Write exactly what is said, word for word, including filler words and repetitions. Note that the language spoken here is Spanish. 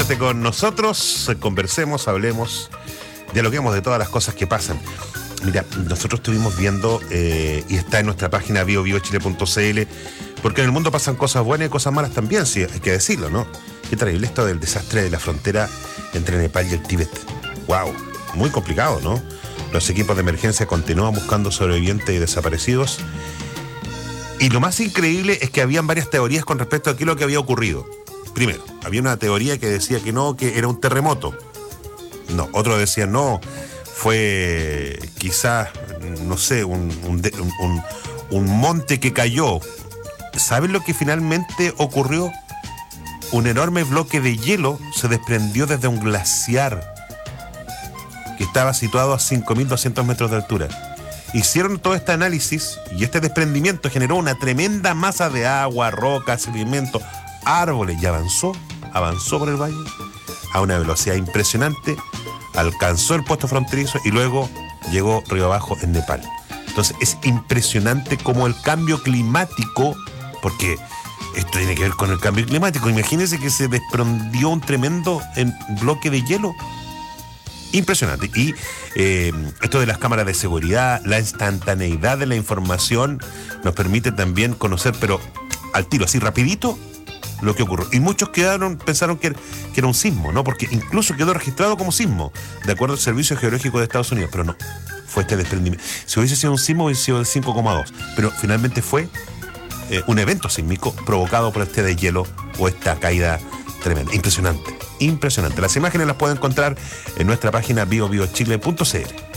Quédate con nosotros, conversemos, hablemos, dialoguemos de todas las cosas que pasan. Mira, nosotros estuvimos viendo, eh, y está en nuestra página bio bio chile punto c l, porque en el mundo pasan cosas buenas y cosas malas también, sí, hay que decirlo, ¿no? Qué terrible esto del desastre de la frontera entre Nepal y el Tíbet. ¡Wow! Muy complicado, ¿no? Los equipos de emergencia continúan buscando sobrevivientes y desaparecidos. Y lo más increíble es que habían varias teorías con respecto a qué es lo que había ocurrido. Primero, había una teoría que decía que no, que era un terremoto. No, otro decía no, fue quizás, no sé, un, un, un, un monte que cayó. ¿Saben lo que finalmente ocurrió? Un enorme bloque de hielo se desprendió desde un glaciar que estaba situado a cinco mil doscientos metros de altura. Hicieron todo este análisis y este desprendimiento generó una tremenda masa de agua, rocas, sedimentos, árboles, y avanzó, avanzó por el valle a una velocidad impresionante, alcanzó el puesto fronterizo y luego llegó río abajo en Nepal. Entonces es impresionante cómo el cambio climático, porque esto tiene que ver con el cambio climático, imagínense que se desprendió un tremendo bloque de hielo. Impresionante. Y eh, esto de las cámaras de seguridad, la instantaneidad de la información nos permite también conocer, pero al tiro, así rapidito, lo que ocurrió. Y muchos quedaron, pensaron que era, que era un sismo, ¿no? Porque incluso quedó registrado como sismo, de acuerdo al Servicio Geológico de Estados Unidos, pero no, fue este desprendimiento. Si hubiese sido un sismo, hubiese sido de cinco coma dos, pero finalmente fue eh, un evento sísmico provocado por este deshielo o esta caída tremenda. Impresionante, impresionante. Las imágenes las pueden encontrar en nuestra página bio bio chile punto c l.